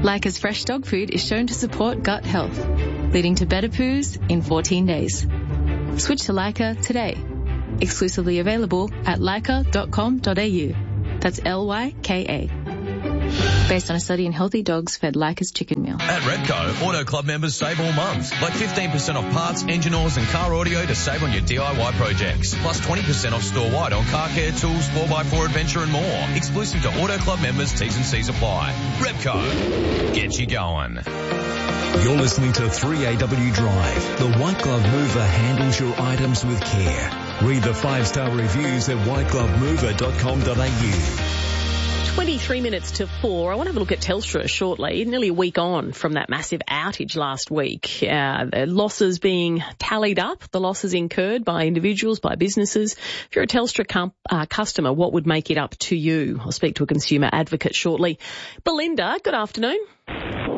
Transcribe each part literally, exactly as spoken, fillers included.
Leica's fresh dog food is shown to support gut health, leading to better poos in fourteen days. Switch to Leica today. Exclusively available at leica dot com dot a u. That's L Y K A. Based on a study in healthy dogs fed Leica's chicken meal. At Repco, Auto Club members save all month. Like fifteen percent off parts, engine oils and car audio to save on your D I Y projects. Plus twenty percent off store-wide on car care, tools, four by four adventure and more. Exclusive to Auto Club members, T's and C's apply. Repco, get you going. You're listening to three A W Drive. The White Glove Mover handles your items with care. Read the five-star reviews at white glove mover dot com dot a u. twenty-three minutes to four. I want to have a look at Telstra shortly. Nearly a week on from that massive outage last week. Uh, the losses being tallied up, the losses incurred by individuals, by businesses. If you're a Telstra com- uh, customer, what would make it up to you? I'll speak to a consumer advocate shortly. Belinda, good afternoon. Oh,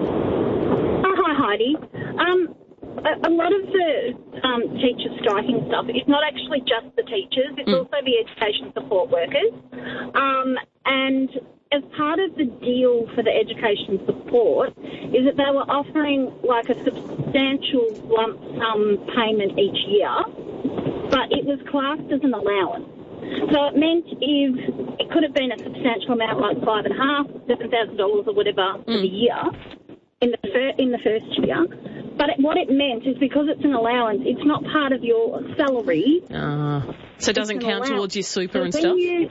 hi, Heidi. Um, a, a lot of the um, teachers striking stuff is not actually just the teachers. It's mm. also the education support workers. Um, and as part of the deal for the education support is that they were offering like a substantial lump sum payment each year, but it was classed as an allowance. So it meant if it could have been a substantial amount, like five and a half, seven thousand dollars or whatever for mm. the year in the fir- in the first year. But it, what it meant is because it's an allowance, it's not part of your salary. Uh, so it doesn't count allowance. Towards your super so and stuff? You,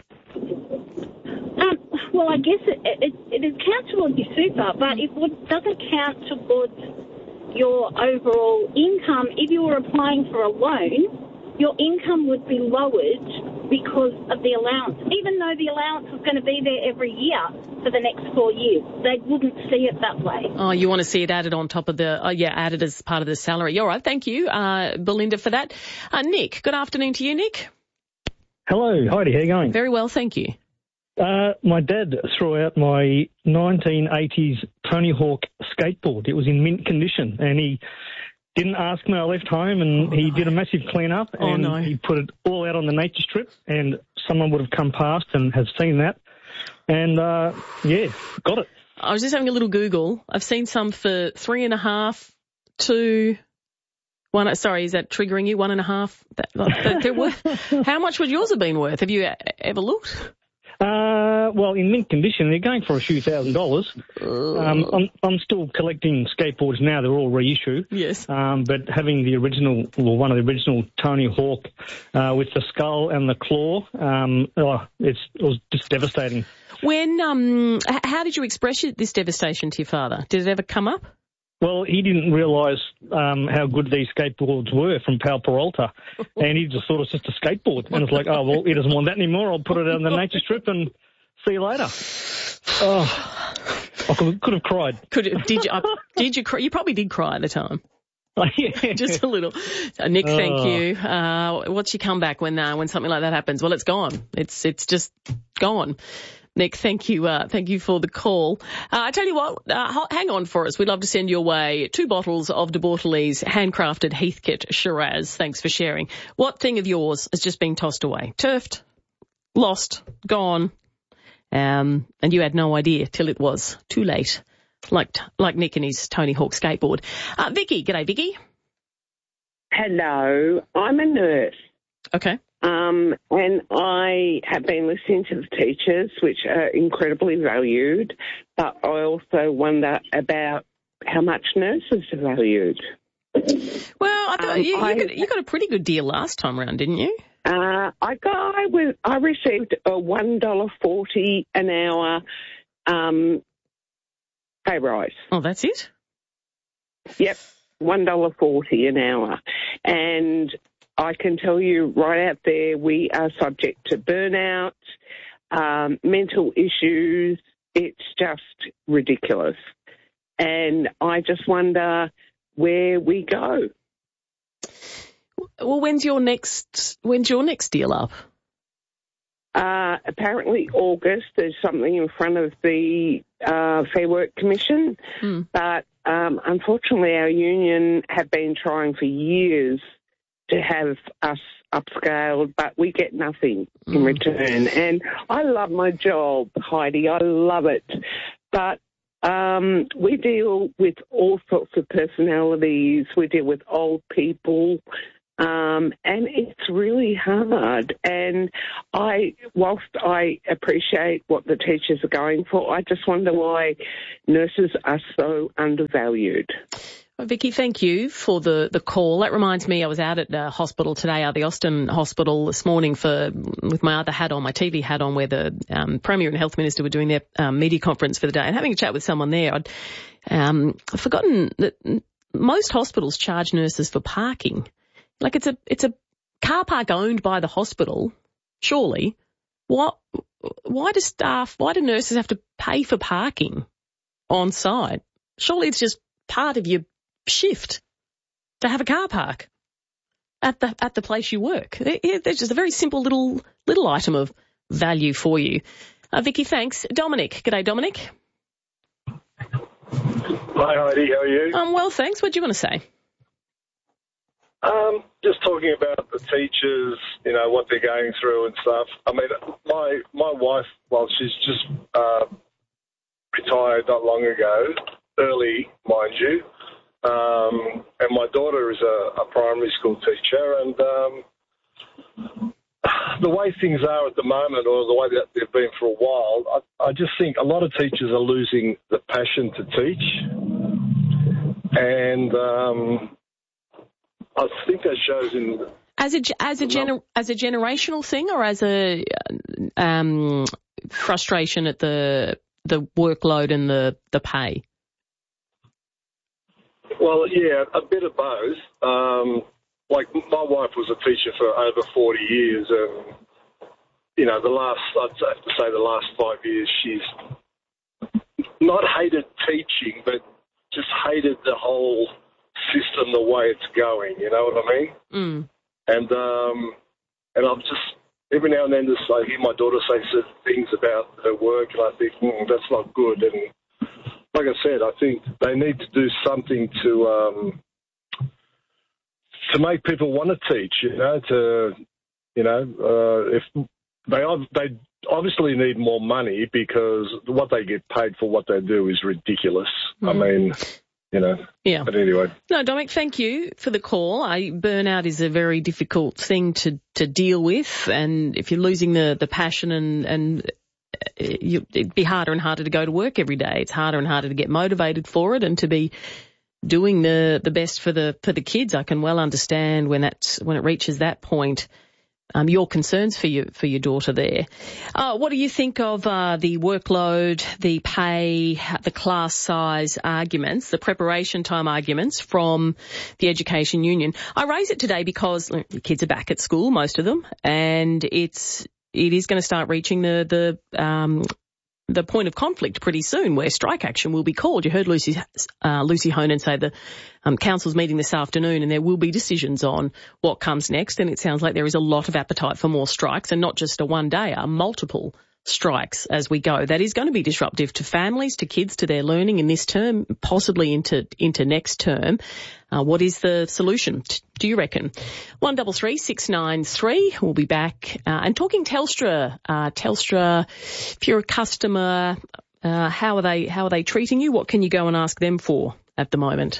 um, well, I guess it, it, it, it counts towards your super, but it would, doesn't count towards your overall income. If you were applying for a loan, your income would be lowered because of the allowance, even though the allowance was going to be there every year for the next four years. They wouldn't see it that way. Oh, you want to see it added on top of the, oh, yeah, added as part of the salary. All right, thank you, uh, Belinda, for that. Uh, Nick, good afternoon to you, Nick. Hello, Heidi, how are you going? Very well, thank you. Uh, my dad threw out my nineteen eighties Tony Hawk skateboard. It was in mint condition, and he didn't ask me. I left home, and oh, he no. did a massive clean-up, oh, and no. he put it all out on the nature strip, and someone would have come past and has seen that. And, uh, yeah, got it. I was just having a little Google. I've seen some for three and a half, two, one, sorry, is that triggering you? One and a half? That, that, they're worth, how much would yours have been worth? Have you ever looked? Uh, well, in mint condition, they're going for a few thousand dollars. Um, I'm, I'm still collecting skateboards now. They're all reissue. Yes. Um, but having the original, well, one of the original Tony Hawk uh, with the skull and the claw, um, oh, it's, it was just devastating. When, um, how did you express this devastation to your father? Did it ever come up? Well, he didn't realise um, how good these skateboards were from Pal Peralta, and he just thought it was just a skateboard. And it's like, oh, well, he doesn't want that anymore. I'll put it on the nature strip and see you later. Oh, I could, could have cried. Could did you? Uh, did you cry? You probably did cry at the time. Yeah. Just a little. Uh, Nick, thank oh. you. Uh, what's your comeback when uh, when something like that happens? Well, it's gone. It's it's just gone. Nick, thank you, uh, thank you for the call. Uh, I tell you what, uh, hang on for us. We'd love to send your way two bottles of De Bortoli's handcrafted Heathcote Shiraz. Thanks for sharing. What thing of yours has just been tossed away? Turfed, lost, gone, um, and you had no idea till it was too late, like like Nick and his Tony Hawk skateboard. Uh, Vicky, g'day, Vicky. Hello, I'm a nurse. Okay. Um, and I have been listening to the teachers, which are incredibly valued, but I also wonder about how much nurses are valued. Well, I thought um, you, you, I, got, you got a pretty good deal last time round, didn't you? Uh, I got, I, was, I received a one dollar forty an hour um, pay rise. Oh, that's it? Yep, one dollar forty an hour. And I can tell you right out there, we are subject to burnout, um, mental issues. It's just ridiculous. And I just wonder where we go. Well, when's your next, when's your next deal up? Uh, apparently August. There's something in front of the uh, Fair Work Commission. Hmm. But um, unfortunately our union have been trying for years to have us upscaled, but we get nothing in mm. return. And I love my job, Heidi. I love it. But Um, we deal with all sorts of personalities. We deal with old people. Um, and it's really hard. And I, whilst I appreciate what the teachers are going for, I just wonder why nurses are so undervalued. Well, Vicky, thank you for the, the call. That reminds me, I was out at the hospital today, uh, the Austin Hospital this morning for with my other hat on, my T V hat on, where the um, Premier and Health Minister were doing their um, media conference for the day, and having a chat with someone there. I'd um, forgotten that most hospitals charge nurses for parking. Like it's a it's a car park owned by the hospital, surely. What? Why do staff, why do nurses have to pay for parking on site? Surely it's just part of your shift to have a car park at the at the place you work. There's just a very simple little little item of value for you. Uh, Vicky, thanks. Dominic. G'day, Dominic. Hi, Heidi. How are you? Um, well, thanks. What do you want to say? Um, just talking about the teachers, you know, what they're going through and stuff. I mean, my my wife, well, she's just uh, retired not long ago, early, mind you, um, and my daughter is a, a primary school teacher, and um, the way things are at the moment, or the way that they've been for a while, I, I just think a lot of teachers are losing the passion to teach, and um, I think that shows in as a as a gener, as a generational thing, or as a um, frustration at the the workload and the, the pay. Well, yeah, a bit of both. Um, like my wife was a teacher for over forty years, and you know, the last I'd have to say the last five years, she's not hated teaching, but just hated the whole system, the way it's going, you know what I mean? Mm. And um, and I'm just, every now and then just I hear my daughter say certain things about her work, and I think, mm, that's not good. And like I said, I think they need to do something to um, to make people want to teach, you know, to, you know, uh, if they they obviously need more money, because what they get paid for what they do is ridiculous. Mm. I mean, you know. Yeah. But anyway. No, Dominic, thank you for the call. I, burnout is a very difficult thing to, to deal with, and if you're losing the, the passion and, and you, it'd be harder and harder to go to work every day. It's harder and harder to get motivated for it and to be doing the, the best for the, for the kids. I can well understand when that's, when it reaches that point. Um, your concerns for your for your daughter there. Uh, what do you think of uh, the workload, the pay, the class size arguments, the preparation time arguments from the Education Union? I raise it today because the kids are back at school, most of them, and it's it is going to start reaching the the um, the point of conflict pretty soon, where strike action will be called. You heard Lucy uh, Lucy Honan say the um, council's meeting this afternoon, and there will be decisions on what comes next. And it sounds like there is a lot of appetite for more strikes, and not just a one-dayer, multiple strikes as we go. That is going to be disruptive to families, to kids, to their learning in this term, possibly into into next term. Uh, what is the solution, do you reckon? One double three six nine three. We'll be back uh, and talking Telstra. Uh, Telstra, if you're a customer, uh, how are they how are they treating you? What can you go and ask them for at the moment?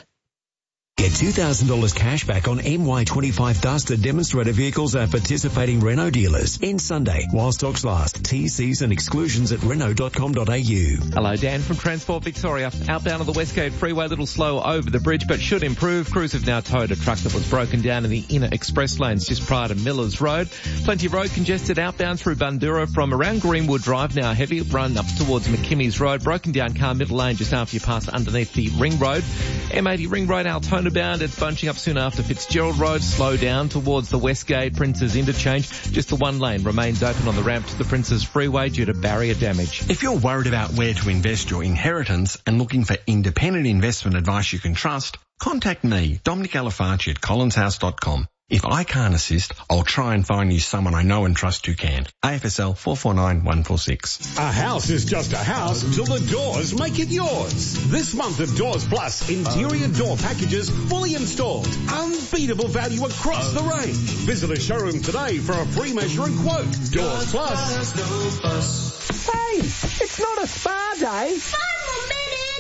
Get two thousand dollars cash back on M Y twenty-five Duster demonstrator vehicles at participating Renault dealers. End Sunday while stocks last. T Cs and exclusions at renault dot com dot a u. Hello, Dan from Transport Victoria. Outbound of the Westgate Freeway, a little slow over the bridge, but should improve. Crews have now towed a truck that was broken down in the inner express lanes just prior to Millers Road. Plenty of road congested outbound through Bundoora from around Greenwood Drive, now heavy. Run up towards McKimmy's Road. Broken down car middle lane just after you pass underneath the Ring Road. M eighty Ring Road, Altona bound. It's bunching up soon after Fitzgerald Road. Slow down towards the Westgate Princes Interchange. Just the one lane remains open on the ramp to the Princes Freeway due to barrier damage. If you're worried about where to invest your inheritance and looking for independent investment advice you can trust, contact me, Dominic Alafarci at collins house dot com. If I can't assist, I'll try and find you someone I know and trust who can. A F S L four four nine one four six. A house is just a house till the doors make it yours. This month of Doors Plus, interior door packages fully installed. Unbeatable value across the range. Visit a showroom today for a free measure and quote. Doors Plus. Hey, it's not a spa day. Five more minutes.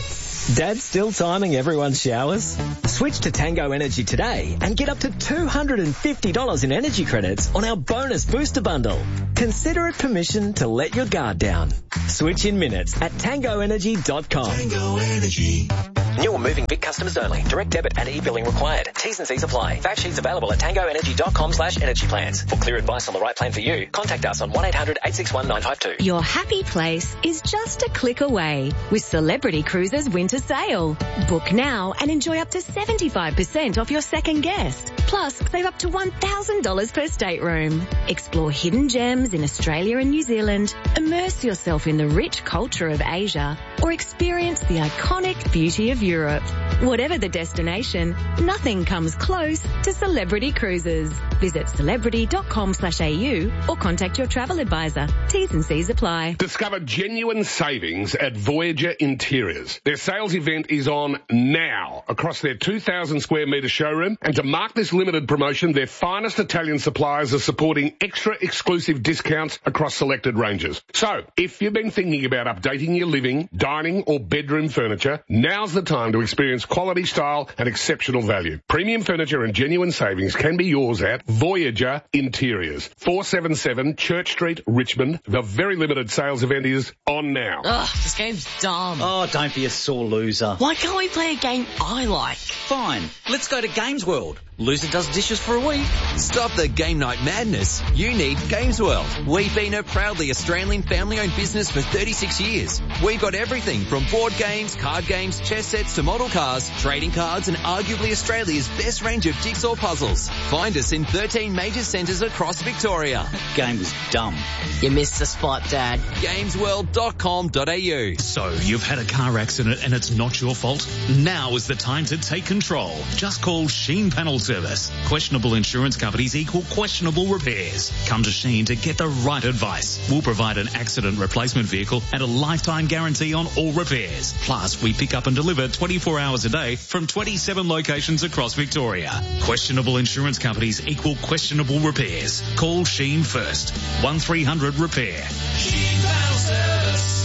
Dad's still timing everyone's showers? Switch to Tango Energy today and get up to two hundred fifty dollars in energy credits on our bonus booster bundle. Consider it permission to let your guard down. Switch in minutes at tango energy dot com. Tango Energy. New or moving Vic customers only. Direct debit and e-billing required. T's and C's apply. Fact sheets available at tango energy dot com slash energy plans. For clear advice on the right plan for you, contact us on one eight hundred eight six one nine five two. Your happy place is just a click away with Celebrity Cruises Winter Sale. Book now and enjoy up to seventy-five percent off your second guest. Plus, save up to one thousand dollars per stateroom. Explore hidden gems in Australia and New Zealand. Immerse yourself in the rich culture of Asia or experience the iconic beauty of Europe. Whatever the destination, nothing comes close to Celebrity Cruises. Visit celebrity dot com slash A U or contact your travel advisor. T's and C's apply. Discover genuine savings at Voyager Interiors. Their sales event is on now across their two thousand square metre showroom, and to mark this limited promotion, their finest Italian suppliers are supporting extra exclusive discounts across selected ranges. So, if you've been thinking about updating your living, dining or bedroom furniture, now's the time to experience quality, style and exceptional value. Premium furniture and genuine savings can be yours at Voyager Interiors, four seventy-seven Church Street, Richmond. The very limited sales event is on now. Ugh, this game's dumb. Oh, don't be a sore loser. Why can't we play a game I like? Fine, let's go to Games World. Loser does dishes for a week. Stop the game night madness. You need Games World. We've been a proudly Australian family-owned business for thirty-six years. We've got everything from board games, card games, chess sets to model cars, trading cards and arguably Australia's best range of jigsaw puzzles. Find us in thirteen major centres across Victoria. Game was dumb. You missed the spot, Dad. games world dot com dot a u. So, you've had a car accident and it's not your fault? Now is the time to take control. Just call Sheen Panel Service. Questionable insurance companies equal questionable repairs. Come to Sheen to get the right advice. We'll provide an accident replacement vehicle and a lifetime guarantee on all repairs. Plus, we pick up and deliver twenty-four hours a day from twenty-seven locations across Victoria. Questionable insurance companies equal questionable repairs. Call Sheen first. one three hundred repair. Sheen Panel Service.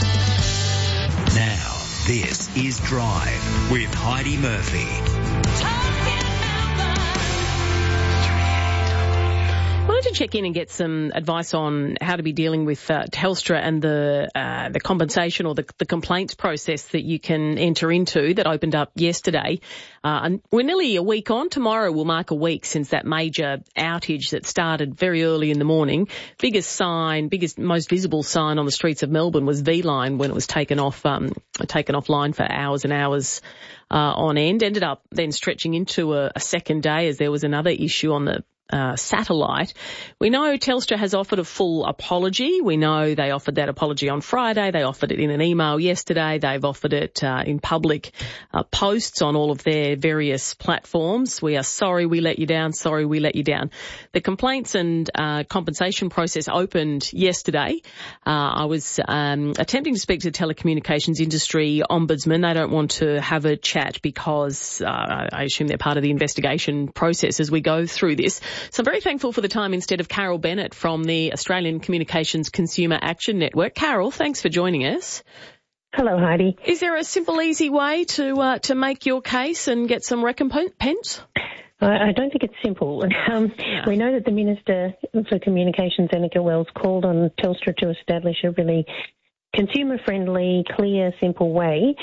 Now, this is Drive with Heidi Murphy. I wanted to check in and get some advice on how to be dealing with uh, Telstra and the uh, the compensation or the, the complaints process that you can enter into that opened up yesterday. Uh, and we're nearly a week on. Tomorrow will mark a week since that major outage that started very early in the morning. Biggest sign, biggest, most visible sign on the streets of Melbourne was V-Line when it was taken off, um, taken offline for hours and hours uh, on end. Ended up then stretching into a, a second day as there was another issue on the Uh, satellite. We know Telstra has offered a full apology. We know they offered that apology on Friday. They offered it in an email yesterday. They've offered it uh, in public uh, posts on all of their various platforms. We are sorry we let you down. Sorry we let you down. The complaints and uh, compensation process opened yesterday. Uh, I was um, attempting to speak to the telecommunications industry ombudsman. They don't want to have a chat because uh, I assume they're part of the investigation process as we go through this. So I'm very thankful for the time instead of Carol Bennett from the Australian Communications Consumer Action Network. Carol, thanks for joining us. Hello, Heidi. Is there a simple, easy way to uh, to make your case and get some recompense? I don't think it's simple. Um, yeah. We know that the Minister for Communications, Annika Wells, called on Telstra to establish a really consumer-friendly, clear, simple way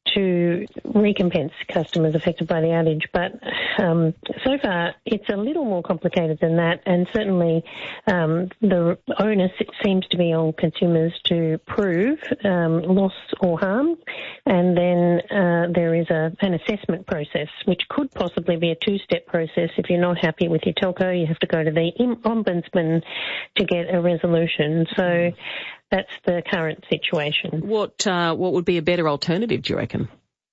to recompense customers affected by the outage. But um, so far, it's a little more complicated than that, and certainly um, the onus seems to be on consumers to prove um, loss or harm, and then uh, there is a, an assessment process, which could possibly be a two-step process. If you're not happy with your telco, you have to go to the ombudsman to get a resolution. So that's the current situation. What uh, what would be a better alternative, do you reckon?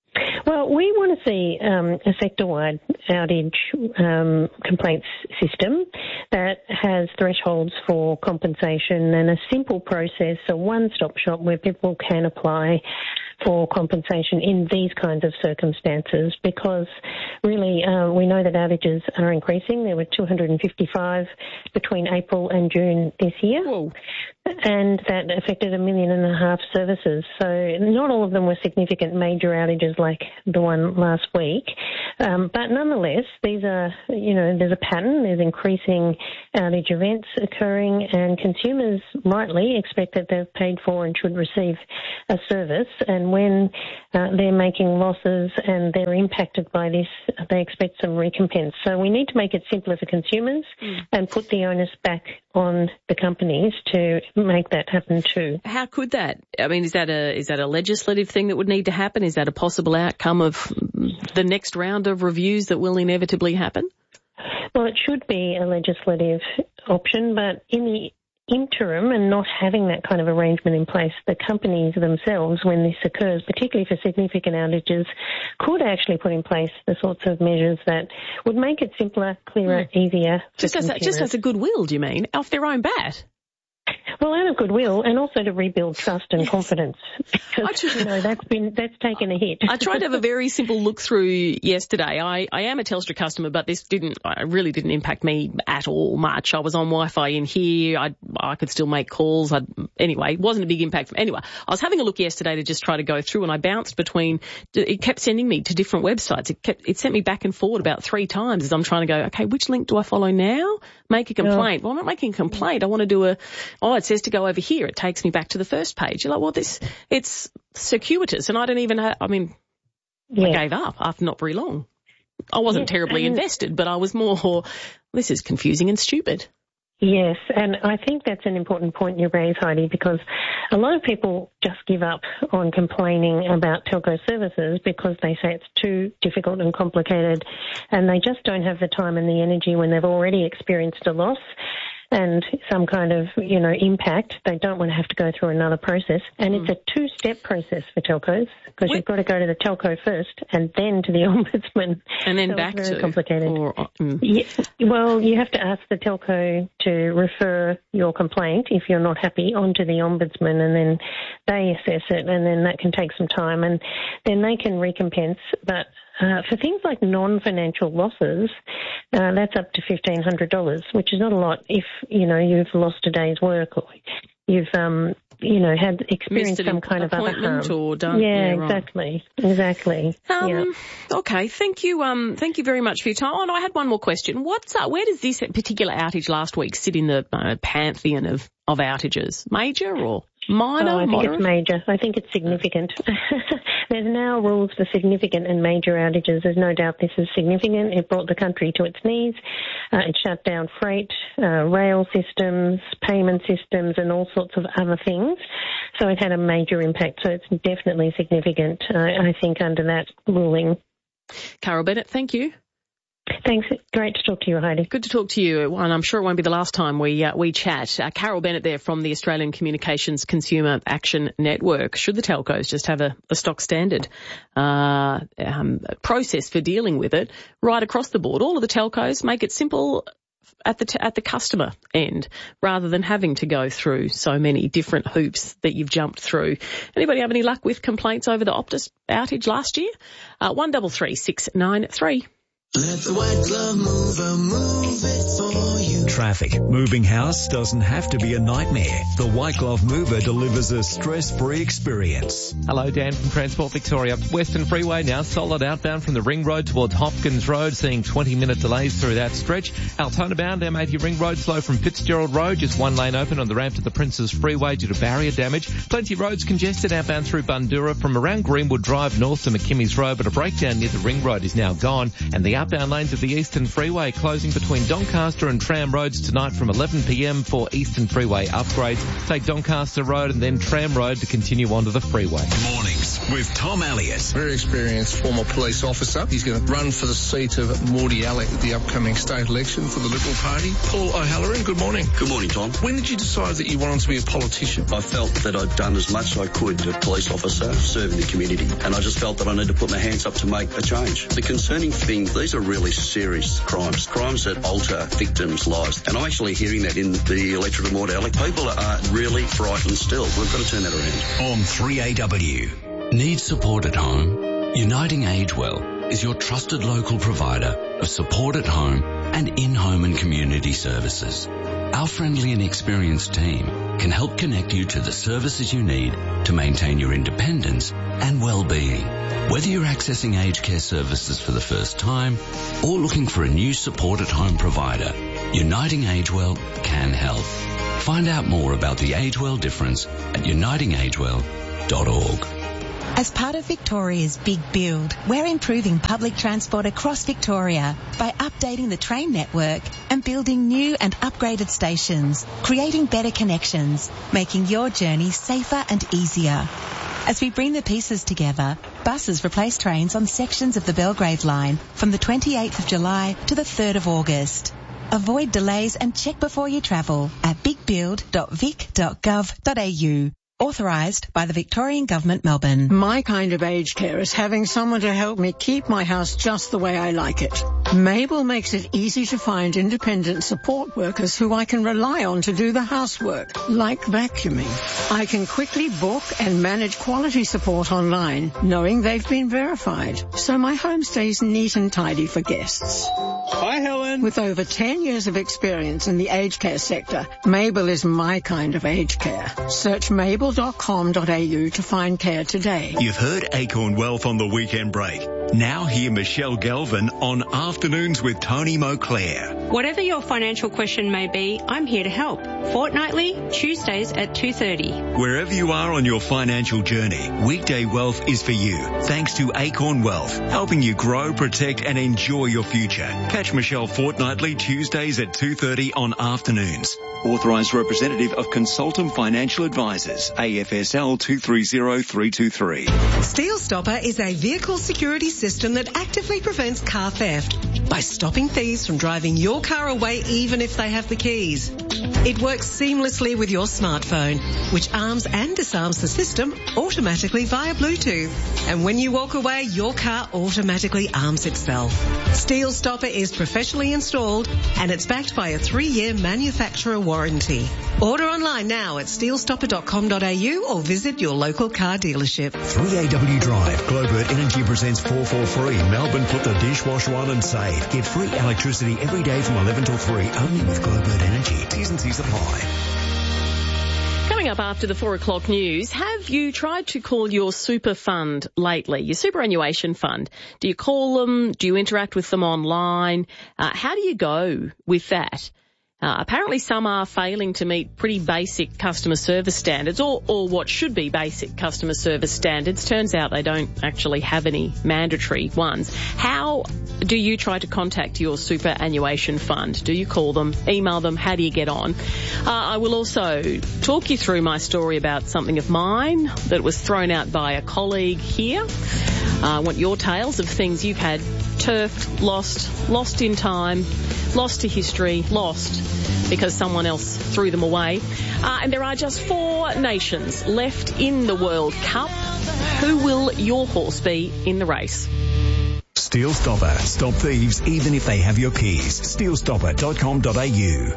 Well, we want to see um, a sector-wide outage um, complaints system that has thresholds for compensation and a simple process, a one-stop shop where people can apply for compensation in these kinds of circumstances, because really uh, we know that outages are increasing. There were two hundred fifty-five between April and June this year. Whoa. And that affected a million and a half services. So not all of them were significant major outages like the one last week. Um, but nonetheless, these are, you know, there's a pattern. There's increasing outage events occurring, and consumers rightly expect that they've paid for and should receive a service. And when uh, they're making losses and they're impacted by this, they expect some recompense. So we need to make it simpler for consumers mm. and put the onus back on the companies to make that happen too. How could that? I mean, is that a is that a legislative thing that would need to happen? Is that a possible outcome of the next round of reviews that will inevitably happen? Well, it should be a legislative option, but in the interim and not having that kind of arrangement in place, the companies themselves, when this occurs, particularly for significant outages, could actually put in place the sorts of measures that would make it simpler, clearer, mm. easier. Just as, a, just as a goodwill, do you mean? Off their own bat? Well, out of goodwill, and also to rebuild trust and yes. confidence. Because, you know, that's been, that's taken a hit. I tried to have a very simple look through yesterday. I, I am a Telstra customer, but this didn't, I really didn't impact me at all much. I was on Wi-Fi in here. I, I could still make calls. I'd, anyway, it wasn't a big impact. From, anyway, I was having a look yesterday to just try to go through, and I bounced between, it kept sending me to different websites. It kept, it sent me back and forward about three times as I'm trying to go, okay, which link do I follow now? Make a complaint. Yeah. Well, I'm not making a complaint. I want to do a, oh, it says to go over here. It takes me back to the first page. You're like, well, this, it's circuitous, and I don't even have, I mean, yeah. I gave up after not very long. I wasn't yeah, terribly invested, but I was more, this is confusing and stupid. Yes, and I think that's an important point you raise, Heidi, because a lot of people just give up on complaining about telco services because they say it's too difficult and complicated, and they just don't have the time and the energy when they've already experienced a loss and some kind of, you know, impact. They don't want to have to go through another process. And mm. it's a two-step process for telcos, because you've got to go to the telco first and then to the ombudsman. And then so back it's very to... complicated. Or, mm. yeah, well, you have to ask the telco to refer your complaint, if you're not happy, onto the ombudsman, and then they assess it, and then that can take some time, and then they can recompense. But Uh, for things like non-financial losses, uh, that's up to fifteen hundred dollars, which is not a lot if, you know, you've lost a day's work or you've, um, you know, had experienced some kind of other harm. Or done, yeah, yeah, exactly, right. exactly. Um, yeah. Okay, thank you. Um, thank you very much for your time. Oh no, I had one more question. What's uh, where does this particular outage last week sit in the uh, pantheon of of outages? Major or minor? Oh, I think moderate? It's major. I think it's significant. There's now rules for significant and major outages. There's no doubt this is significant. It brought the country to its knees. Uh, it shut down freight, uh, rail systems, payment systems, and all sorts of other things. So it had a major impact. So it's definitely significant, uh, I think, under that ruling. Carol Bennett, thank you. Thanks. Great to talk to you, Heidi. Good to talk to you, and I'm sure it won't be the last time we uh, we chat. Uh, Carol Bennett there from the Australian Communications Consumer Action Network. Should the telcos just have a, a stock standard uh, um, process for dealing with it right across the board? All of the telcos, make it simple at the t- at the customer end, rather than having to go through so many different hoops that you've jumped through. Anybody have any luck with complaints over the Optus outage last year? Uh, one double three six nine three. Let the white glove mover move it for you. Traffic. Moving house doesn't have to be a nightmare. The White Glove Mover delivers a stress-free experience. Hello, Dan from Transport Victoria. Western Freeway now solid outbound from the Ring Road towards Hopkins Road, seeing twenty minute delays through that stretch. Altona bound M eighty Ring Road slow from Fitzgerald Road, just one lane open on the ramp to the Princes Freeway due to barrier damage. Plenty of roads congested outbound through Bundoora from around Greenwood Drive north to McKimmy's Road, but a breakdown near the Ring Road is now gone, and the outbound lanes of the Eastern Freeway closing between Doncaster and Tram Roads tonight from eleven p m for Eastern Freeway upgrades. Take Doncaster Road and then Tram Road to continue onto the freeway. Mornings with Tom Elliott. Very experienced former police officer. He's going to run for the seat of Morty Alec at the upcoming state election for the Liberal Party. Paul O'Halloran, good morning. Good morning, Tom. When did you decide that you wanted to be a politician? I felt that I'd done as much as I could as a police officer serving the community, and I just felt that I needed to put my hands up to make a change. The concerning thing, these are really serious crimes, crimes that alter victims' lives. And I'm actually hearing that in the electorate of Morty Alec. People are really frightened still. We've got to turn that around. On three A W. Need support at home? Uniting AgeWell is your trusted local provider of support at home and in-home and community services. Our friendly and experienced team can help connect you to the services you need to maintain your independence and well-being. Whether you're accessing aged care services for the first time or looking for a new support at home provider, Uniting AgeWell can help. Find out more about the AgeWell difference at uniting agewell dot org. As part of Victoria's Big Build, we're improving public transport across Victoria by updating the train network and building new and upgraded stations, creating better connections, making your journey safer and easier. As we bring the pieces together, buses replace trains on sections of the Belgrave line from the twenty-eighth of July to the third of August. Avoid delays and check before you travel at big build dot vic dot gov dot a u. Authorised by the Victorian Government, Melbourne. My kind of aged care is having someone to help me keep my house just the way I like it. Mabel makes it easy to find independent support workers who I can rely on to do the housework, like vacuuming. I can quickly book and manage quality support online, knowing they've been verified, so my home stays neat and tidy for guests. Hi, Helen. With over ten years of experience in the aged care sector, Mabel is my kind of aged care. Search mabel dot com dot a u to find care today. You've heard Acorn Wealth on the weekend break. Now hear Michelle Galvin on Afternoons with Tony Moclair. Whatever your financial question may be, I'm here to help. Fortnightly, Tuesdays at two thirty. Wherever you are on your financial journey, Weekday Wealth is for you. Thanks to Acorn Wealth, helping you grow, protect and enjoy your future. Catch Michelle fortnightly Tuesdays at two thirty on Afternoons. Authorised representative of Consultant Financial Advisors, A F S L two three zero three two three. Steel Stopper is a vehicle security system that actively prevents car theft by stopping thieves from driving your car away even if they have the keys. It works seamlessly with your smartphone, which arms and disarms the system automatically via Bluetooth. And when you walk away, your car automatically arms itself. Steel Stopper is professionally installed and it's backed by a three-year manufacturer warranty. Order online now at steel stopper dot com dot a u or visit your local car dealership. three A W Drive, Globert Energy presents four four three. Melbourne, put the dishwasher on and save. Get free electricity every day from eleven till three, only with Globert Energy. T's and C's apply. Coming up after the four o'clock news, have you tried to call your super fund lately, your superannuation fund? Do you call them? Do you interact with them online? Uh, how do you go with that? Uh, apparently some are failing to meet pretty basic customer service standards, or, or what should be basic customer service standards. Turns out they don't actually have any mandatory ones. How do you try to contact your superannuation fund? Do you call them, email them? How do you get on? Uh, I will also talk you through my story about something of mine that was thrown out by a colleague here. Uh, I want your tales of things you've had turfed, lost, lost in time, lost to history, lost because someone else threw them away. Uh, and there are just four nations left in the World Cup. Who will your horse be in the race? Steel Stopper. Stop thieves even if they have your keys. steel stopper dot com dot a u.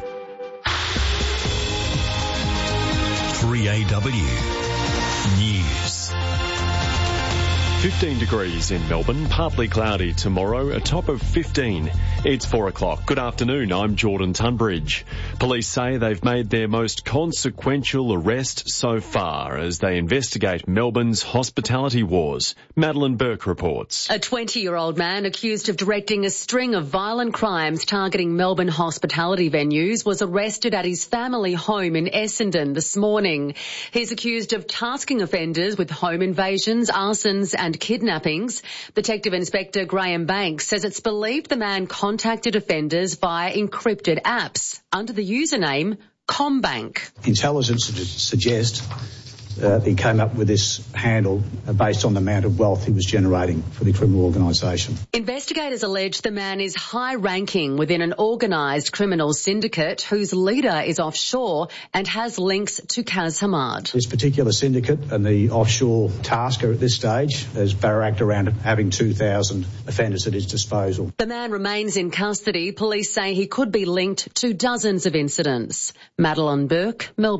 three A W News. fifteen degrees in Melbourne, partly cloudy tomorrow, a top of fifteen. It's four o'clock. Good afternoon, I'm Jordan Tunbridge. Police say they've made their most consequential arrest so far as they investigate Melbourne's hospitality wars. Madeline Burke reports. A twenty-year-old man accused of directing a string of violent crimes targeting Melbourne hospitality venues was arrested at his family home in Essendon this morning. He's accused of tasking offenders with home invasions, arsons and kidnappings. Detective Inspector Graham Banks says it's believed the man contacted offenders via encrypted apps under the username CommBank. Intelligence would suggest uh, he came up with this handle uh, based on the amount of wealth he was generating for the criminal organisation. Investigators allege the man is high-ranking within an organised criminal syndicate whose leader is offshore and has links to Kaz Hamad. This particular syndicate and the offshore tasker at this stage has barracked around having two thousand offenders at his disposal. The man remains in custody. Police say he could be linked to dozens of incidents. Madeline Burke, Melbourne.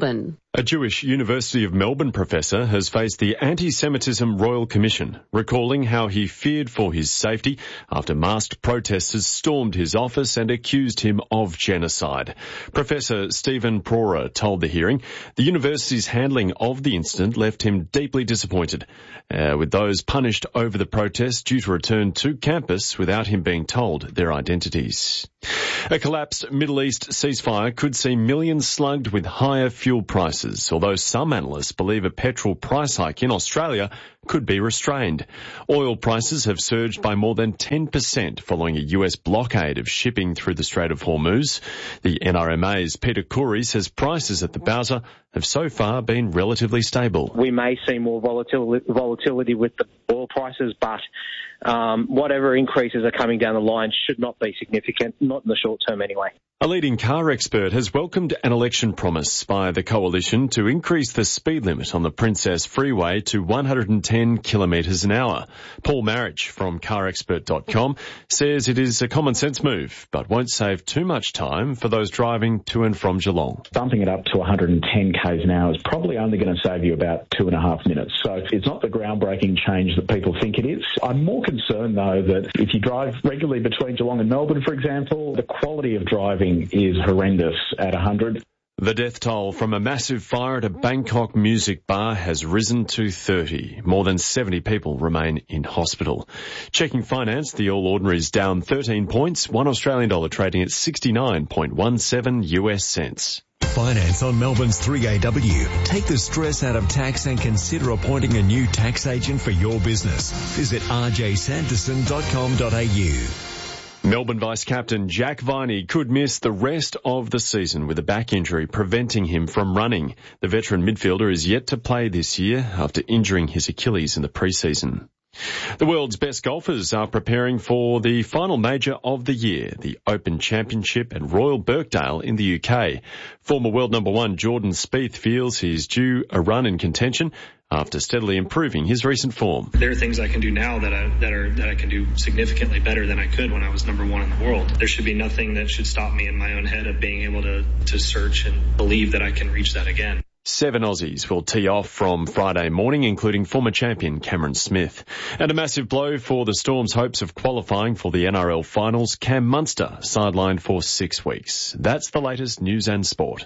A Jewish University of Melbourne professor has faced the Anti-Semitism Royal Commission, recalling how he feared for his safety after masked protesters stormed his office and accused him of genocide. Professor Stephen Prora told the hearing the university's handling of the incident left him deeply disappointed, uh, with those punished over the protest due to return to campus without him being told their identities. A collapsed Middle East ceasefire could see millions slugged with higher fuel prices, although some analysts believe a petrol price hike in Australia could be restrained. Oil prices have surged by more than ten percent following a U S blockade of shipping through the Strait of Hormuz. The N R M A's Peter Khoury says prices at the Bowser have so far been relatively stable. We may see more volatility, volatility with the oil prices, but um, whatever increases are coming down the line should not be significant, not in the short term anyway. A leading car expert has welcomed an election promise by the coalition to increase the speed limit on the Princess Freeway to one hundred ten kilometres an hour. Paul Marriage from car expert dot com says it is a common sense move, but won't save too much time for those driving to and from Geelong. Bumping it up to one hundred ten k's an hour is probably only going to save you about two and a half minutes. So it's not the groundbreaking change that people think it is. I'm more concerned, though, that if you drive regularly between Geelong and Melbourne, for example, the quality of driving is horrendous at one hundred. The death toll from a massive fire at a Bangkok music bar has risen to thirty. More than seventy people remain in hospital. Checking finance, the All Ordinaries down thirteen points, one Australian dollar trading at sixty-nine point one seven U S cents. Finance on Melbourne's three A W. Take the stress out of tax and consider appointing a new tax agent for your business. Visit r j sanderson dot com dot a u. Melbourne Vice-Captain Jack Viney could miss the rest of the season with a back injury preventing him from running. The veteran midfielder is yet to play this year after injuring his Achilles in the pre-season. The world's best golfers are preparing for the final major of the year, the Open Championship at Royal Birkdale in the U K. Former world number one Jordan Spieth feels he's due a run in contention after steadily improving his recent form. There are things I can do now that I, that are, that I can do significantly better than I could when I was number one in the world. There should be nothing that should stop me in my own head of being able to, to search and believe that I can reach that again. Seven Aussies will tee off from Friday morning, including former champion Cameron Smith. And a massive blow for the Storm's hopes of qualifying for the N R L finals. Cam Munster sidelined for six weeks. That's the latest news and sport.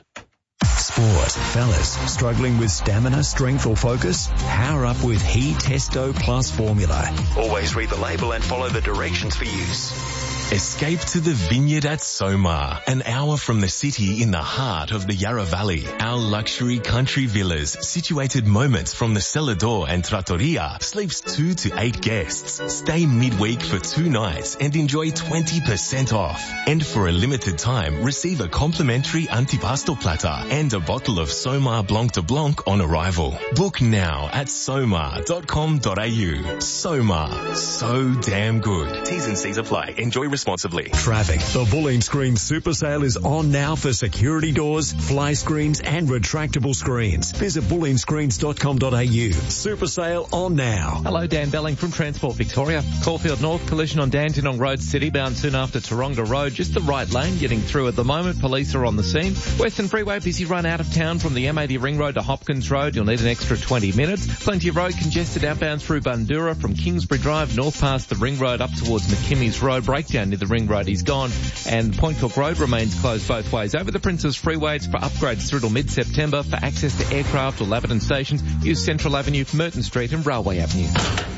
Sport. Fellas, struggling with stamina, strength or focus? Power up with He Testo Plus formula. Always read the label and follow the directions for use. Escape to the vineyard at Somar, an hour from the city in the heart of the Yarra Valley. Our luxury country villas, situated moments from the Celador and Trattoria, sleeps two to eight guests. Stay midweek for two nights and enjoy twenty percent off. And for a limited time, receive a complimentary antipasto platter and a bottle of Somar Blanc de Blanc on arrival. Book now at somar dot com dot a u. Somar, so damn good. T's and C's apply. Enjoy responsibly. Traffic. The Bulleen Screens Super Sale is on now for security doors, fly screens and retractable screens. Visit bulleen screens dot com dot a u. Super Sale on now. Hello, Dan Belling from Transport Victoria. Caulfield North collision on Dandenong Road, city bound soon after Taronga Road. Just the right lane getting through at the moment. Police are on the scene. Western Freeway busy run out of town from the M eighty Ring Road to Hopkins Road. You'll need an extra twenty minutes. Plenty of road congested outbound through Bundura from Kingsbury Drive north past the Ring Road up towards McKimmy's Road. Breakdown near the Ring Road is gone, and Point Cook Road remains closed both ways. Over the Princes Freeway, it's for upgrades through till mid-September. For access to aircraft or Laverton stations, use Central Avenue, Merton Street and Railway Avenue.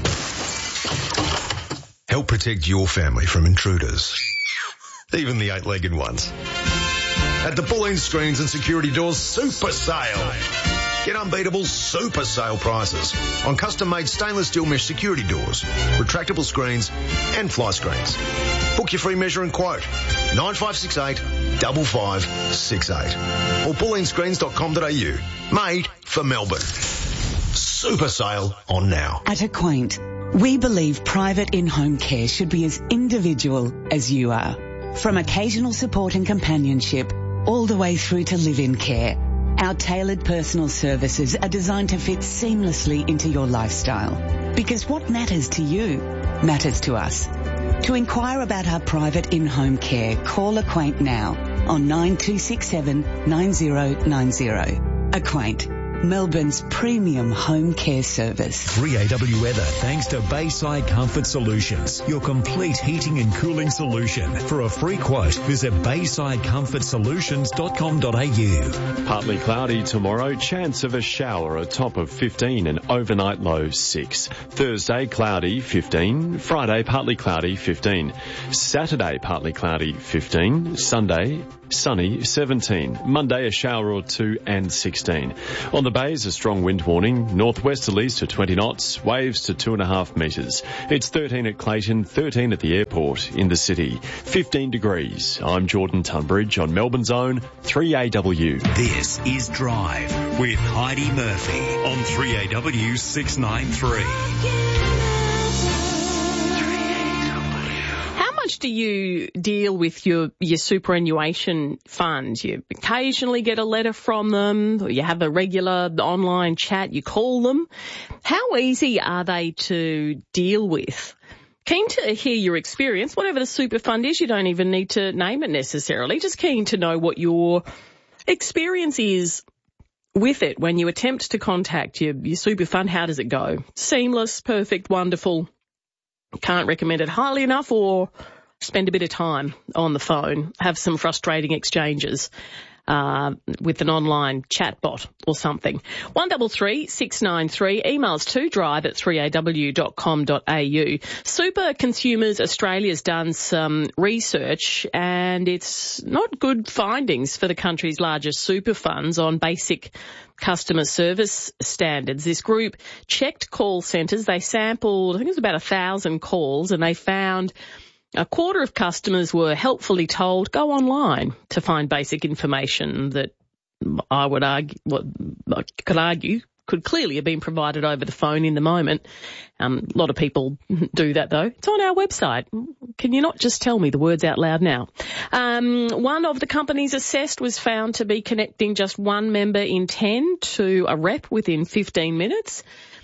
Help protect your family from intruders, even the eight-legged ones. At the Bulleen Screens and Security Doors Super Sale. Get unbeatable super sale prices on custom-made stainless steel mesh security doors, retractable screens and fly screens. Book your free measure and quote nine five six eight, five five six eight or bulleen screens dot com dot a u. Made for Melbourne. Super sale on now. At Acquaint, we believe private in-home care should be as individual as you are. From occasional support and companionship all the way through to live-in care. Our tailored personal services are designed to fit seamlessly into your lifestyle. Because what matters to you matters to us. To inquire about our private in-home care, call Acquaint now on nine two six seven, nine zero nine zero. Acquaint, Melbourne's premium home care service. three A W weather thanks to Bayside Comfort Solutions, your complete heating and cooling solution. For a free quote, visit bayside comfort solutions dot com dot a u. Partly cloudy tomorrow, chance of a shower, a top of fifteen and overnight low six. Thursday, cloudy, fifteen. Friday, partly cloudy, fifteen. Saturday, partly cloudy, fifteen. Sunday, sunny, seventeen. Monday, a shower or two and sixteen. On the bays, a strong wind warning, northwesterlies to twenty knots, waves to two and a half metres. It's thirteen at Clayton, thirteen at the airport in the city, fifteen degrees. I'm Jordan Tunbridge on Melbourne's own three A W. This is Drive with Heidi Murphy on three A W six ninety-three. How much do you deal with your, your superannuation fund? You occasionally get a letter from them, or you have a regular online chat, you call them. How easy are they to deal with? Keen to hear your experience. Whatever the super fund is, you don't even need to name it necessarily. Just keen to know what your experience is with it when you attempt to contact your, your super fund. How does it go? Seamless, perfect, wonderful? Can't recommend it highly enough, or spend a bit of time on the phone, have some frustrating exchanges uh, with an online chatbot or something. one double three six nine three, emails to drive at three a w dot com dot a u. Super Consumers Australia's done some research, and it's not good findings for the country's largest super funds on basic customer service standards. This group checked call centres. They sampled, I think it was about a thousand calls, and they found a quarter of customers were helpfully told, go online to find basic information that I would argue, what I could argue, could clearly have been provided over the phone in the moment. Um, a lot of people do that, though. It's on our website. Can you not just tell me the words out loud now? Um, one of the companies assessed was found to be connecting just one member in ten to a rep within fifteen minutes.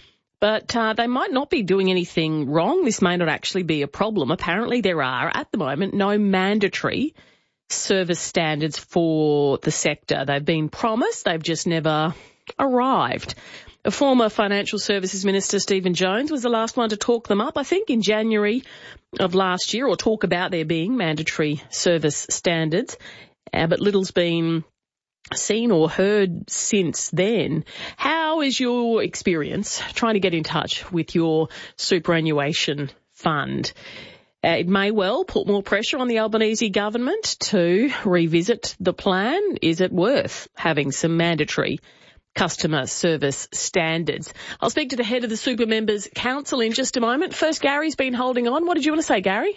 But uh, they might not be doing anything wrong. This may not actually be a problem. Apparently there are, at the moment, no mandatory service standards for the sector. They've been promised. They've just never arrived. A former Financial Services Minister, Stephen Jones, was the last one to talk them up, I think, in January of last year, or talk about there being mandatory service standards. Uh, but little's been seen or heard since then. How is your experience trying to get in touch with your superannuation fund? Uh, it may well put more pressure on the Albanese government to revisit the plan. Is it worth having some mandatory customer service standards? I'll speak to the head of the Super Members Council in just a moment. First, Gary's been holding on. What did you want to say, Gary?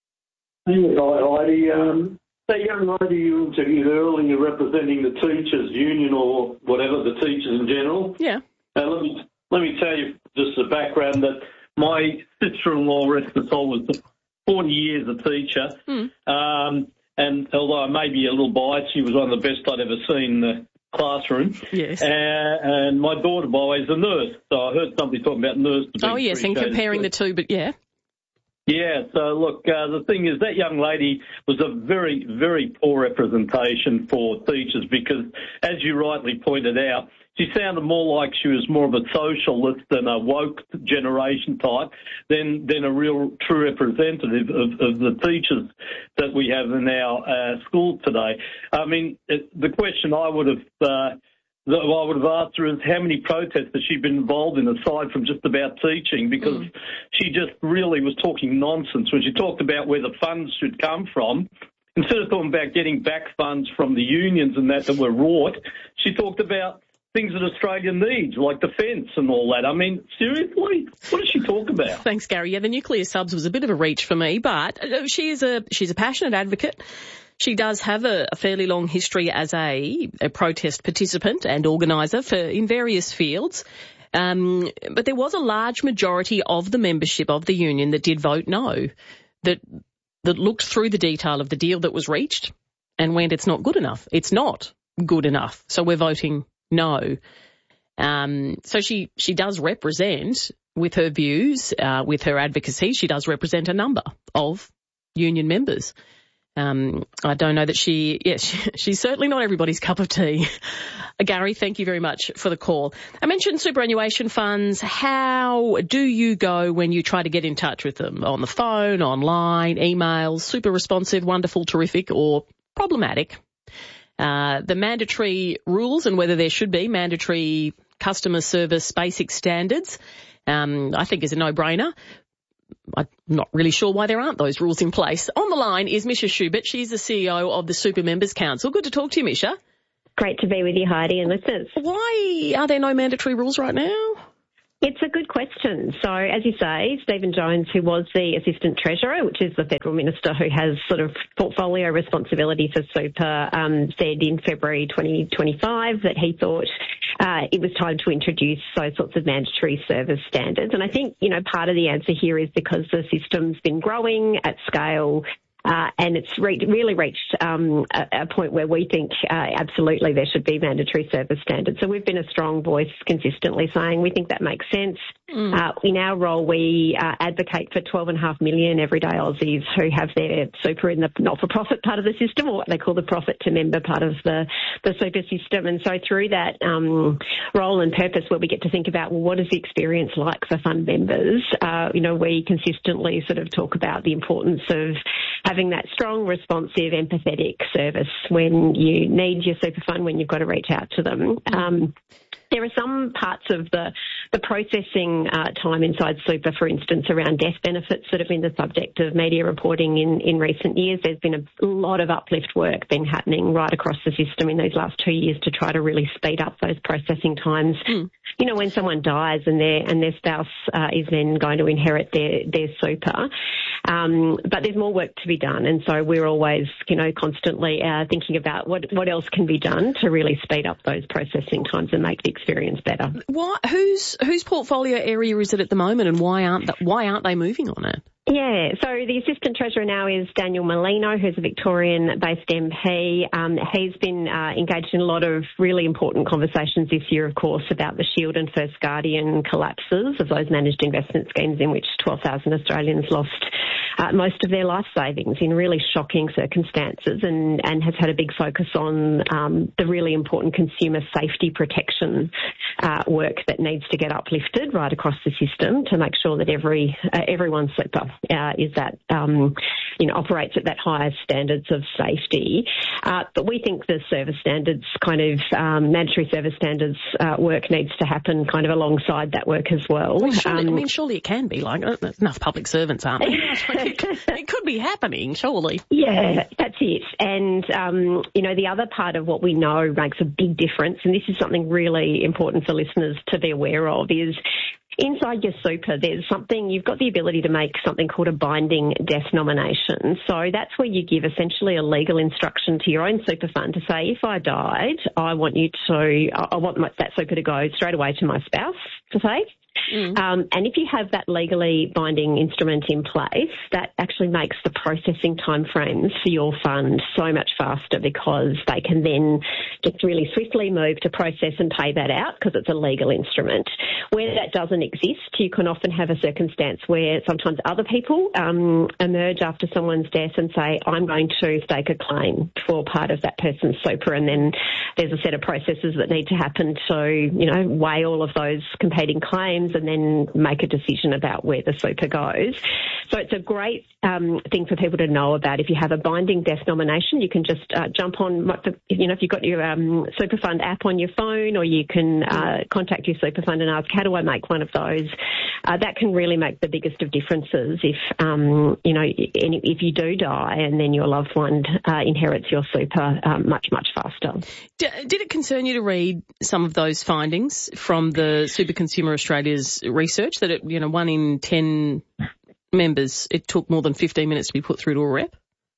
Hey, Heidi. Um, that young lady you interviewed earlier representing the teachers' union, or whatever, the teachers in general. Yeah. Uh, let me let me tell you just the background that my sister-in-law, rest her soul, was forty years a teacher. Mm. Um, and although I may be a little biased, she was one of the best I'd ever seen in the classroom. Yes. Uh, and my daughter, by the way, is a nurse. So I heard somebody talking about nurses. Oh, yes, and comparing the two, but yeah. Yeah, so look, uh, the thing is that young lady was a very, very poor representation for teachers because, as you rightly pointed out, she sounded more like she was more of a socialist than a woke generation type than, than a real true representative of, of the teachers that we have in our uh, schools today. I mean, it, the question I would have uh, that I would have asked her is how many protests has she been involved in aside from just about teaching, because mm. she just really was talking nonsense when she talked about where the funds should come from. Instead of talking about getting back funds from the unions and that that were wrought, she talked about things that Australia needs, like defence and all that. I mean, seriously? What does she talk about? Thanks, Gary. Yeah, the nuclear subs was a bit of a reach for me, but she is a she's a passionate advocate. She does have a, a fairly long history as a, a protest participant and organiser for in various fields. Um, but there was a large majority of the membership of the union that did vote no, that that looked through the detail of the deal that was reached and went, it's not good enough. It's not good enough. So we're voting no. Um, so she, she does represent, with her views, uh, with her advocacy, she does represent a number of union members. Um, I don't know that she, yes, she, she's certainly not everybody's cup of tea. Gary, thank you very much for the call. I mentioned superannuation funds. How do you go when you try to get in touch with them? On the phone, online, emails, super responsive, wonderful, terrific, or problematic? Uh, the mandatory rules and whether there should be mandatory customer service basic standards, um, I think is a no-brainer. I'm not really sure why there aren't those rules in place. On the line is Misha Schubert. She's the C E O of the Super Members Council. Good to talk to you, Misha. Great to be with you, Heidi, and listeners. Why are there no mandatory rules right now? It's a good question. So, as you say, Stephen Jones, who was the Assistant Treasurer, which is the Federal Minister who has sort of portfolio responsibility for super, um, said in February twenty twenty-five that he thought uh, it was time to introduce those sorts of mandatory service standards. And I think, you know, part of the answer here is because the system's been growing at scale. Uh, and it's re- really reached um, a, a point where we think uh, absolutely there should be mandatory service standards. So we've been a strong voice consistently saying we think that makes sense. Mm. Uh, in our role, we uh, advocate for twelve and a half million everyday Aussies who have their super in the not-for-profit part of the system, or what they call the profit-to-member part of the, the super system. And so through that um, role and purpose where we get to think about, well, what is the experience like for fund members? Uh, you know, we consistently sort of talk about the importance of having that strong, responsive, empathetic service when you need your super fund, when you've got to reach out to them. Um, there are some parts of the, the processing uh, time inside super, for instance, around death benefits that have been the subject of media reporting in, in recent years. There's been a lot of uplift work been happening right across the system in these last two years to try to really speed up those processing times. Mm. You know, when someone dies and their and their spouse uh, is then going to inherit their, their super. Um, but there's more work to be done, and so we're always, you know, constantly uh, thinking about what, what else can be done to really speed up those processing times and make the experience better. Why, whose whose portfolio area is it at the moment, and why aren't the, why aren't they moving on it? Yeah, so the Assistant Treasurer now is Daniel Molino, who's a Victorian-based M P. Um, he's been uh, engaged in a lot of really important conversations this year, of course, about the Shield and First Guardian collapses of those managed investment schemes in which twelve thousand Australians lost uh, most of their life savings in really shocking circumstances, and, and has had a big focus on um, the really important consumer safety protection uh, work that needs to get uplifted right across the system to make sure that every uh, everyone's super Uh, is that, um, you know, operates at that highest standards of safety. Uh, but we think the service standards kind of, um, mandatory service standards uh, work needs to happen kind of alongside that work as well. I mean, surely, um, I mean, surely it can be like, there's enough public servants, aren't there? it, it could be happening, surely. Yeah, that's it. And, um, you know, the other part of what we know makes a big difference, and this is something really important for listeners to be aware of, is inside your super, there's something, you've got the ability to make something called a binding death nomination. So that's where you give essentially a legal instruction to your own super fund to say, if I died, I want you to, I want my, that super to go straight away to my spouse, to say. Mm. Um, and if you have that legally binding instrument in place, that actually makes the processing timeframes for your fund so much faster, because they can then just really swiftly move to process and pay that out because it's a legal instrument. Where that doesn't exist, you can often have a circumstance where sometimes other people um, emerge after someone's death and say, I'm going to stake a claim for part of that person's super, and then there's a set of processes that need to happen to, you know, weigh all of those competing claims and then make a decision about where the super goes. So it's a great um, thing for people to know about. If you have a binding death nomination, you can just uh, jump on, you know, if you've got your um, super fund app on your phone, or you can uh, contact your super fund and ask, how do I make one of those? Uh, that can really make the biggest of differences if, um, you know, if you do die and then your loved one uh, inherits your super um, much, much faster. Did it concern you to read some of those findings from the Super Consumer Australia's research, that it, you know, one in ten members, it took more than fifteen minutes to be put through to a rep?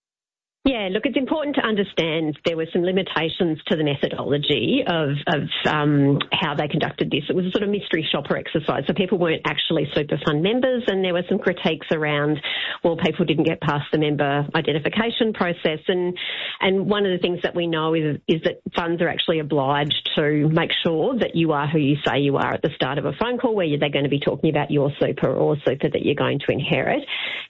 Yeah, look, it's important to understand there were some limitations to the methodology of, of um, how they conducted this. It was a sort of mystery shopper exercise, so people weren't actually super fund members, and there were some critiques around, well, people didn't get past the member identification process, and and one of the things that we know is is that funds are actually obliged to make sure that you are who you say you are at the start of a phone call, where they're going to be talking about your super or super that you're going to inherit.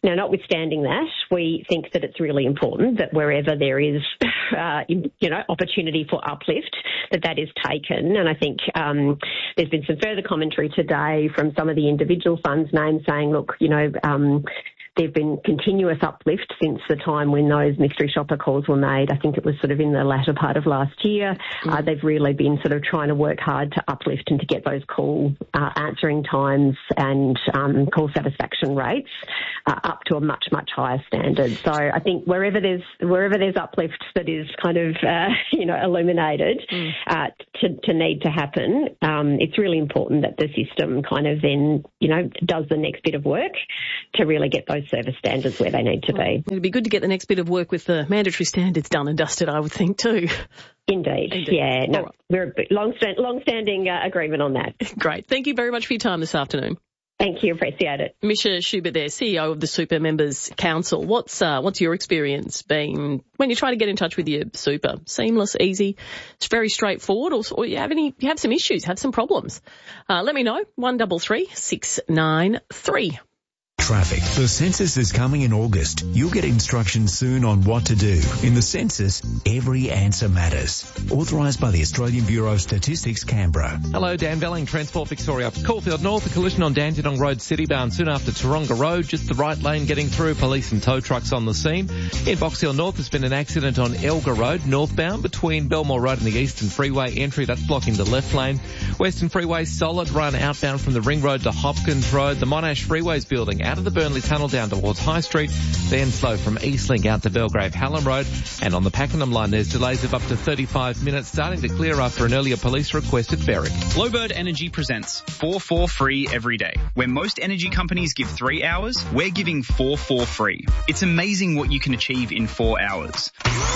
Now, notwithstanding that, we think that it's really important that wherever there is, uh, you know, opportunity for uplift, that that is taken. And I think um, there's been some further commentary today from some of the individual funds named saying, look, you know, um, there've been continuous uplift since the time when those mystery shopper calls were made. I think it was sort of in the latter part of last year. Mm. Uh, they've really been sort of trying to work hard to uplift and to get those call uh, answering times and um, call satisfaction rates uh, up to a much, much higher standard. So I think wherever there's wherever there's uplift that is kind of, uh, you know, illuminated mm. uh, to, to need to happen, um, it's really important that the system kind of then, you know, does the next bit of work to really get those service standards where they need to be. It'd be good to get the next bit of work with the mandatory standards done and dusted, I would think, too. Indeed. Indeed. Yeah. No, right. We're a long, long-standing uh, agreement on that. Great. Thank you very much for your time this afternoon. Thank you. Appreciate it. Misha Schubert there, C E O of the Super Members Council. What's uh, what's your experience been when you try to get in touch with your super? Seamless, easy, it's very straightforward, or, or you have any you have some issues, have some problems? Uh, let me know. One double three six nine three. Traffic. The census is coming in August. You'll get instructions soon on what to do. In the census, every answer matters. Authorised by the Australian Bureau of Statistics, Canberra. Hello, Dan Velling, Transport Victoria. Caulfield North, a collision on Dandenong Road, city-bound soon after Taronga Road. Just the right lane getting through. Police and tow trucks on the scene. In Box Hill North, there's been an accident on Elgar Road, northbound, between Belmore Road and the Eastern Freeway entry. That's blocking the left lane. Western Freeway, solid run outbound from the Ring Road to Hopkins Road. The Monash Freeway's building out of the Burnley Tunnel down towards High Street, then slow from Eastlink out to Belgrave Hallam Road. And on the Pakenham line, there's delays of up to thirty-five minutes, starting to clear after an earlier police request at Berwick. Glowbird Energy presents four four free every day. Where most energy companies give three hours, we're giving four four free. It's amazing what you can achieve in four hours.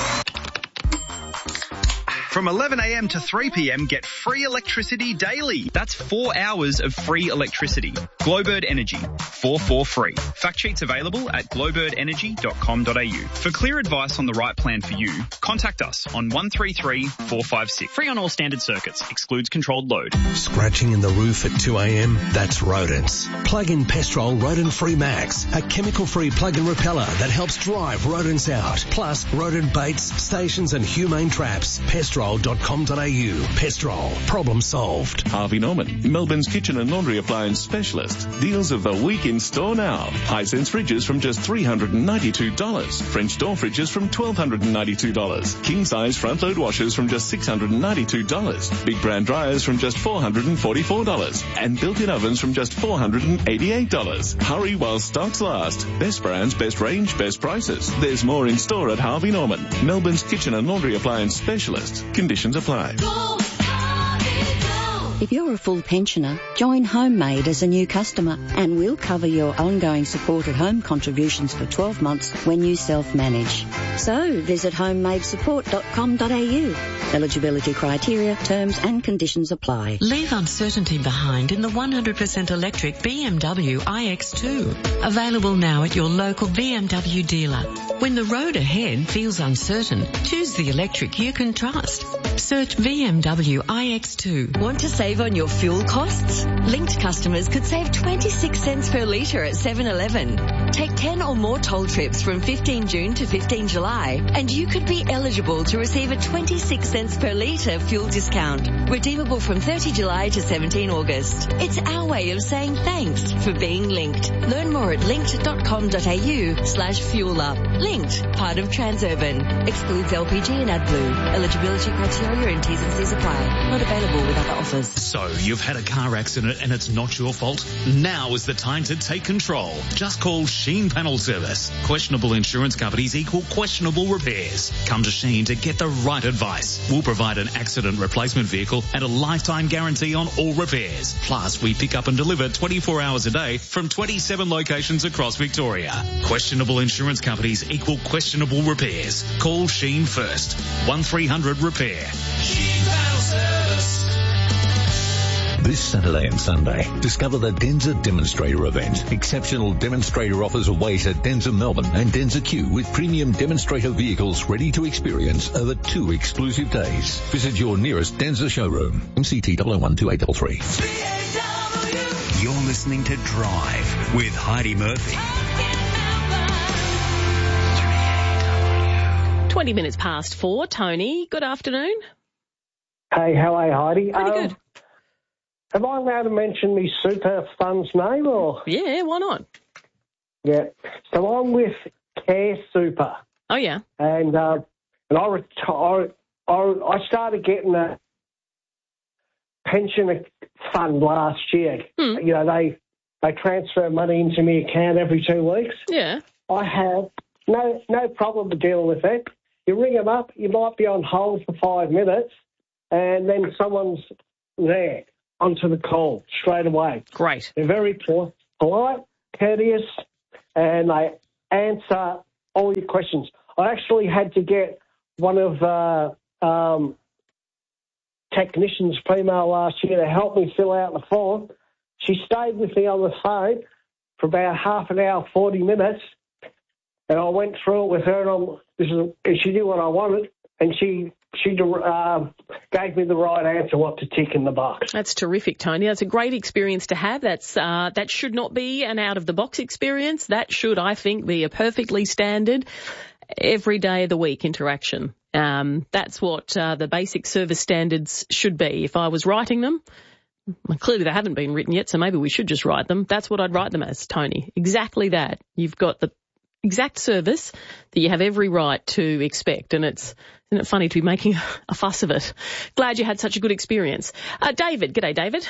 From eleven a.m. to three p.m, get free electricity daily. That's four hours of free electricity. Glowbird Energy, four four free. Fact sheets available at glowbird energy dot com dot a u. For clear advice on the right plan for you, contact us on one three three four five six. Free on all standard circuits. Excludes controlled load. Scratching in the roof at two a.m? That's rodents. Plug in Pestrol Rodent Free Max, a chemical-free plug-in repeller that helps drive rodents out. Plus, rodent baits, stations and humane traps. Pestrol dot com dot a u. Pestrol. Problem solved. Harvey Norman, Melbourne's kitchen and laundry appliance specialist. Deals of the week in store now. Hisense fridges from just three hundred ninety-two dollars. French door fridges from one thousand two hundred ninety-two dollars. King-size front-load washers from just six hundred ninety-two dollars. Big brand dryers from just four hundred forty-four dollars. And built-in ovens from just four hundred eighty-eight dollars. Hurry while stocks last. Best brands, best range, best prices. There's more in store at Harvey Norman, Melbourne's kitchen and laundry appliance specialist. Conditions apply. If you're a full pensioner, join Homemade as a new customer and we'll cover your ongoing supported home contributions for twelve months when you self-manage. So visit homemade support dot com dot a u. Eligibility criteria, terms and conditions apply. Leave uncertainty behind in the one hundred percent electric B M W i X two. Available now at your local B M W dealer. When the road ahead feels uncertain, choose the electric you can trust. Search B M W i X two. Want to save on your fuel costs? Linked customers could save twenty-six cents per litre at seven eleven. Take ten or more toll trips from fifteenth June to fifteenth July and you could be eligible to receive a twenty-six cents per litre fuel discount. Redeemable from thirtieth July to seventeenth August. It's our way of saying thanks for being linked. Learn more at linked dot com dot a u slash fuel up. Linked, part of Transurban. Excludes L P G and AdBlue. Eligibility criteria and T's and C's apply. Not available with other offers. So, you've had a car accident and it's not your fault? Now is the time to take control. Just call Sheen Panel Service. Questionable insurance companies equal questionable repairs. Come to Sheen to get the right advice. We'll provide an accident replacement vehicle and a lifetime guarantee on all repairs. Plus, we pick up and deliver twenty-four hours a day from twenty-seven locations across Victoria. Questionable insurance companies equal questionable repairs. Call Sheen first. one three hundred repair. Sheen Panel Service. This Saturday and Sunday, discover the Denza Demonstrator event. Exceptional demonstrator offers await at Denza Melbourne and Denza Q with premium demonstrator vehicles ready to experience over two exclusive days. Visit your nearest Denza showroom. M C T zero zero one two eight three three. You're listening to Drive with Heidi Murphy. twenty minutes past four. Tony, good afternoon. Hey, how are you, Heidi? Pretty um, good. Am I allowed to mention me super fund's name or? Yeah, why not? Yeah. So I'm with Care Super. Oh, yeah. And uh, and I, reti- I I started getting a pension fund last year. Hmm. You know, they they transfer money into my account every two weeks. Yeah. I have no no problem with dealing with that. You ring them up, you might be on hold for five minutes, and then someone's there onto the call straight away. Great. They're very pol- polite, courteous, and they answer all your questions. I actually had to get one of uh, um, technicians, female, last year to help me fill out the form. She stayed with me on the phone for about half an hour, forty minutes, and I went through it with her, and, I'm, this is, and she knew what I wanted, and she she uh, gave me the right answer, what to tick in the box. That's terrific, Tony. That's a great experience to have. That's uh, that should not be an out-of-the-box experience. That should, I think, be a perfectly standard, every day of the week interaction. Um, that's what uh, the basic service standards should be. If I was writing them, well, clearly they haven't been written yet, so maybe we should just write them. That's what I'd write them as, Tony. Exactly that. You've got the exact service that you have every right to expect, and it's isn't it funny to be making a fuss of it? Glad you had such a good experience. Uh, David, g'day, David.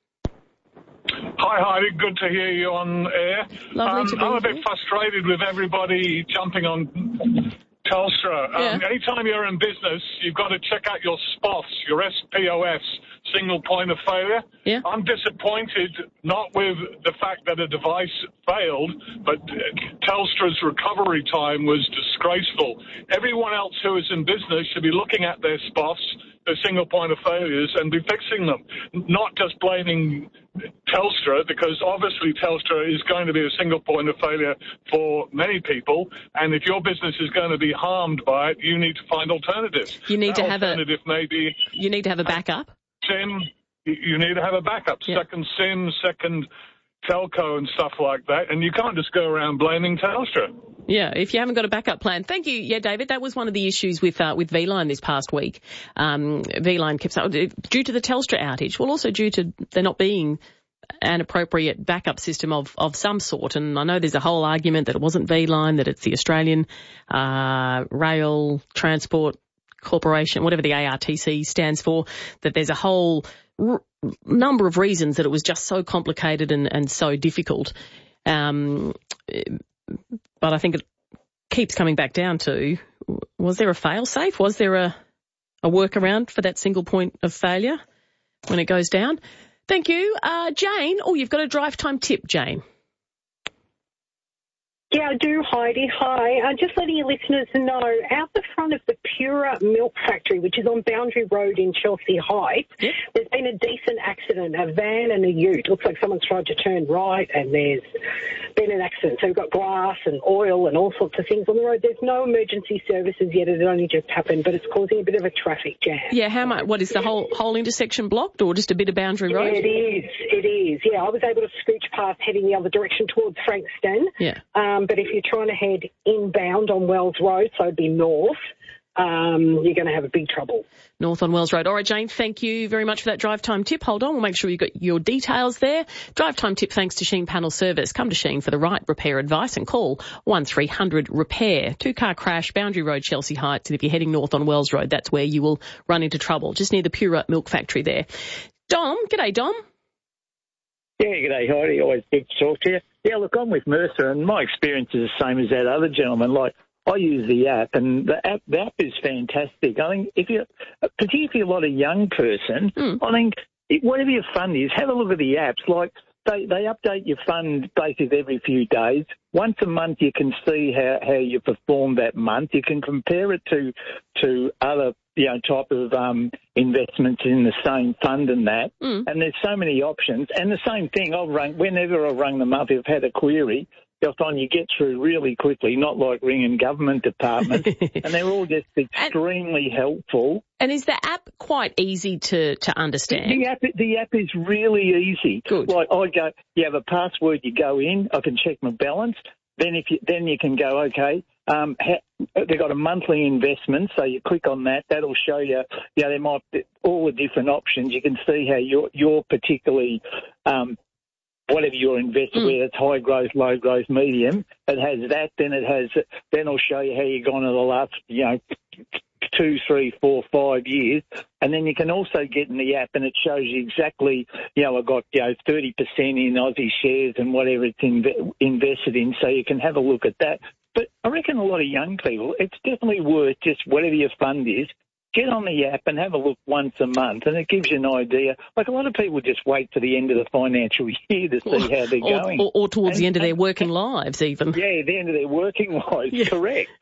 Hi, Heidi. Good to hear you on air. Lovely um, to be I'm a with bit you. frustrated with everybody jumping on Telstra. Um, Yeah. Anytime you're in business, you've got to check out your S P O Fs, your S P O Fs, single point of failure. Yeah. I'm disappointed not with the fact that a device failed, but Telstra's recovery time was disgraceful. Everyone else who is in business should be looking at their S P O Fs, their single point of failures, and be fixing them, not just blaming Telstra, because obviously Telstra is going to be a single point of failure for many people, and if your business is going to be harmed by it, you need to find alternatives. You need That to have a- alternative may be You need to have a backup. SIM. You need to have a backup, Yeah. second SIM, second telco and stuff like that, and you can't just go around blaming Telstra. Yeah, if you haven't got a backup plan. Thank you. Yeah, David, that was one of the issues with uh, with V-Line this past week. Um, V-Line kept saying, due to the Telstra outage, well, also due to there not being an appropriate backup system of, of some sort. And I know there's a whole argument that it wasn't V-Line, that it's the Australian uh, Rail Transport Corporation, whatever the A R T C stands for, that there's a whole r- number of reasons that it was just so complicated and, and so difficult. Um, but I think it keeps coming back down to, was there a fail-safe? Was there a, a workaround for that single point of failure when it goes down? Thank you. Uh, Jane, oh, you've got a drive time tip, Jane. Yeah, I do, Heidi. Hi. Uh, just letting your listeners know, out the front of the Pura Milk Factory, which is on Boundary Road in Chelsea Heights, yep. There's been a decent accident, a van and a ute. Looks like someone's tried to turn right and there's been an accident. So we've got glass and oil and all sorts of things on the road. There's no emergency services yet. It only just happened, but it's causing a bit of a traffic jam. Yeah, how much? What, is the whole whole intersection blocked or just a bit of Boundary Road? Yeah, it is. It is. Yeah, I was able to scooch past heading the other direction towards Frankston. Yeah. Um, but if you're trying to head inbound on Wells Road, so it'd be north, um, you're going to have a big trouble. North on Wells Road. All right, Jane, thank you very much for that drive time tip. Hold on, we'll make sure you've got your details there. Drive time tip thanks to Sheen Panel Service. Come to Sheen for the right repair advice and call one three hundred repair. Two-car crash, Boundary Road, Chelsea Heights. And if you're heading north on Wells Road, that's where you will run into trouble, just near the Pura Milk Factory there. Dom, g'day, Dom. Yeah, g'day, Heidi. Always good to talk to you. Yeah, look, I'm with Mercer, and my experience is the same as that other gentleman. Like, I use the app, and the app, the app is fantastic. I think if you're, particularly if you're a lot of young person, mm. I think it, whatever your fund is, have a look at the apps. Like, they, they update your fund basically every few days. Once a month, you can see how, how you performed that month. You can compare it to to other, you know, type of um, investments in the same fund and that. Mm. And there's so many options. And the same thing, I've rung, whenever I've rung them up, if I've had a query, they'll find you get through really quickly, not like ringing government departments. And they're all just extremely and, helpful. And is the app quite easy to, to understand? The app, the app is really easy. Good. Like, I go, you have a password, you go in, I can check my balance. Then if you, then you can go, okay, Um, ha- they've got a monthly investment, so you click on that. That'll show you, you know, there might be all the different options. You can see how you're, you're particularly, um, whatever you're invested mm. with, it's high growth, low growth, medium. It has that. Then it has. Then it'll show you how you've gone in the last, you know, two, three, four, five years. And then you can also get in the app and it shows you exactly, you know, I've got, you know, thirty percent in Aussie shares and whatever it's inv- invested in. So you can have a look at that. But I reckon a lot of young people, it's definitely worth just whatever your fund is, get on the app and have a look once a month, and it gives you an idea. Like, a lot of people just wait to the end of the financial year to see or, how they're or, going. Or, or towards and, the end of their working lives, even. Yeah, the end of their working lives, yeah. correct.